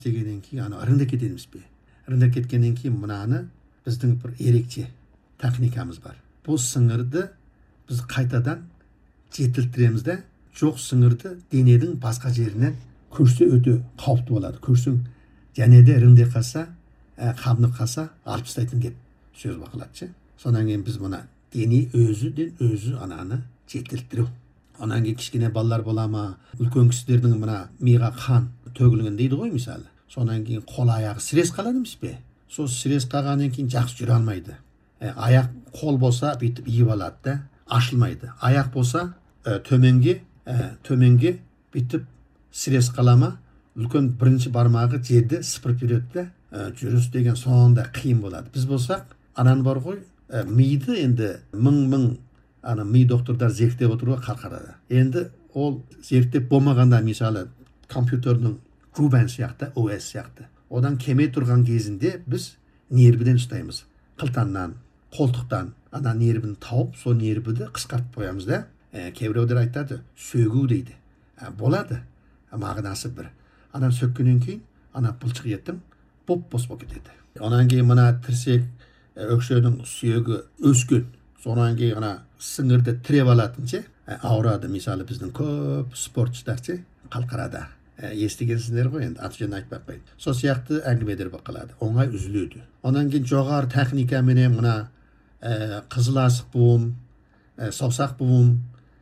дегеннен кейін аны ырымдап кетеміз бе? Ырымдап кеткеннен кейін мынаны біздің бір ерекше техникамыз бар. Бұл сыңырды біз қайтадан жетілдіреміз де, жоқ сыңырды дененің басқа жерінен көрсе өте қауіпті болады. Көрсең және де ырымдап қалса, қабынып қалса алып тастайтын деп сөз бақылады. Сонан кейін біз мына дене өзіден өзі ананы жетілдіру. Онан кейін кішкене балалар бола ма, үлкен кісілердің мына миға қан төгілген дейді ғой мысалы. Сонан кейін қол аяғы сірес қалады емес пе? Сол сірес қалғаннан кейін жақсы жүре алмайды. Аяқ қол болса бүйтіп иіп алады да, ашылмайды. Аяқ болса төменге бүйтіп сірес қалама, үлкен бірінші бармағы жерді сыпырып береді де, жүріс деген сонда қиын болады. Біз болсақ, ананы бар ғой, миды енді мың ана ми доктордар зерттеп отыруға қарқарады. Енді ол зерттеп болмағанда мысалы компьютердің Ruben сияқты, OS сияқты. Одан кеме тұрған кезінде біз нервіден ұстаймыз. Қылтаннан, қолтықтан ана нервін тауып, сол нервіді қысқартып қоямыз да. Кейбіреулер айтады, сөгу дейді. Болады. Мағынасы бір. Анан сөккеннен кейін ана бұлшық еттің бос болып кетеді. Онан кейін мына тірсек өкшенің сүйегі өскен. Сонан кейін ана сіңірді тіреп алатынша ауырады. Мысалы біздің көп спортшылар қалқарада. Естігенсіздер ғой, енді аты жөнін айтпай қойын. Сол сияқты әңгімелер бақылады. Оңай үзіледі. Онан кейін жоғары техникаменен мына қызыл асық буын, саусақ буын,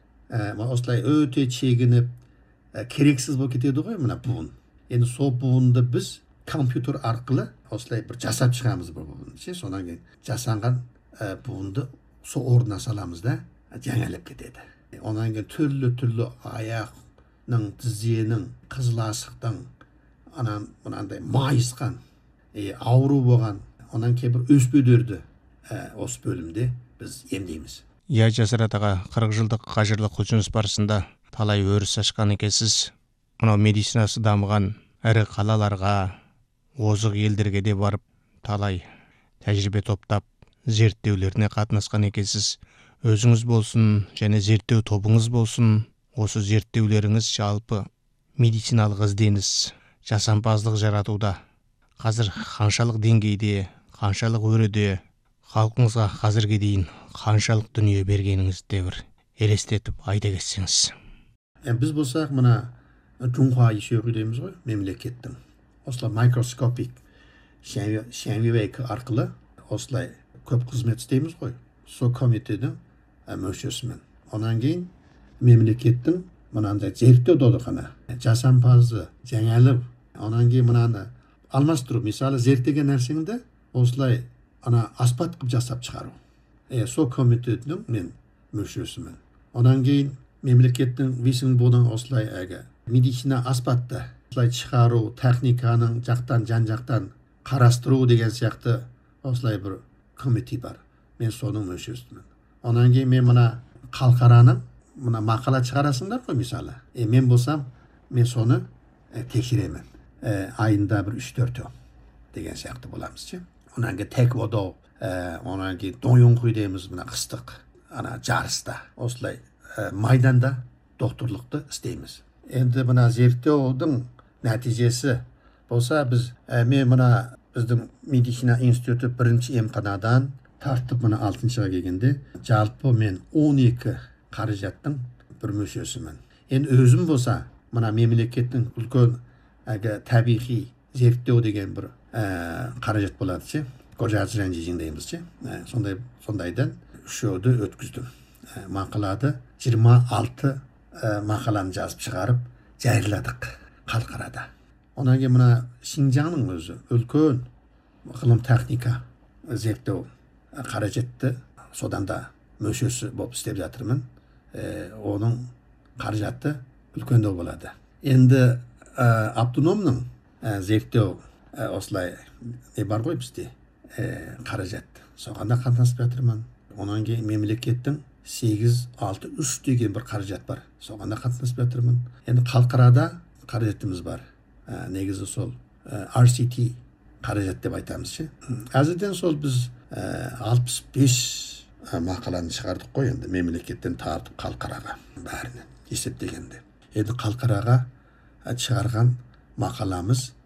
осылай өте чегініп, керексіз болып кетеді ғой мына буын. Енді сол буынды біз компьютер арқылы осылай бір жасап шығамыз бір буынды. Сонан кейін жасанған буынды сол орнына саламыз да, жаңалып кетеді. Онан кейін түрлі аяқның, тізенің, қызыл асықтың, мынандай майысқан, ауру болған, онан кейбір өспедерді осы бөлімде біз емдейміз. Жасаратаға 40 жылдық қажырлы құлшыныс барысында талай өріс ашқан екенсіз. Мынау медицинасы дамыған ірі қалаларға, озық елдерге де барып, талай тәжірибе топтап, зерттеулеріне қатынасқан екенсіз. Өзіңіз болсын, және зерттеу тобыңыз болсын, осы зерттеулеріңіз жалпы медициналық ізденіс, жасампаздық жаратуда қазір қаншалық деңгейде, қаншалық өреде, халқыңызға қазірге дейін қаншалық дүние бергеніңізді бір елестетіп айта кетсеңіз. Біз болсақ мына Жунхуа ишөгі дейміз ғой, мемлекеттің. Осылай микроскопик шәңгебек арқылы осылай көп қызмет істейміз ғой. Сол комитетінің мүшесімін. Онан кейін мемлекеттің мынандай зерттеу додырхана, жасампазы, жаңалық, онан кейін мынаны алмастыру. Мысалы зерттеген нәрсеңді осылай аспат қып жасап шығару. Сол комитетінің мен мүшесімін. Онан кейін мемлекеттің висенбудың осылай медицина аспатты осылай шығару, техниканың жан-жақтан қарастыру деген сияқты осылай бір комитет бар. Мен соның мүшесімін. Онан кейін мен мына қалқараның мына мақала шығарасыңдар ғой мысалы. Мен болсам, мен соны тексеремін. Айында бір 3-4 деген сияқты боламыз. Онан кейін тэквондо, онан кейін дойонхуй дейміз мына қыстық жарыста. Осылай майданда докторлықты істейміз. Енді мына зерттеудің нәтижесі болса, мен мына біздің медицина институты бірінші емханадан тартып мына 6-ға келгенде, жалпы мен 12 қаражаттың бір мүшесімін. Енді өзім болса, мына мемлекеттің үлкен табиғи зерттеу деген бір қаражат болады. Кожаджан дейміз. Сондайдан 3-ді өткіздім. Мақалады 26 мақаланы жазып шығарып, жарияладық қалқарада. Онан кейін мына Шинжаңның өзі үлкен ғылым техника зерттеу қаражатты содан да мүшесі болып істеп жатырмын. Оның қаражаты үлкендеу болады. Енді автономның зерттеу осылай бар ғой бізде қаражат. Соғанда қатынасып жатырмын. Онан кейін мемлекеттің 863 деген бір қаражат бар. Соғанда қатынасып жатырмын. Енді қалқарада қаражатымыз бар. Негізі сол RCT қаражат деп айтамыз. Әзірден сол біз 65 мақаланы шығардық қой, енді мемлекеттен тартып қалқараға бәрінен есептегенде. Енді қалқараға шығарған мақаламыз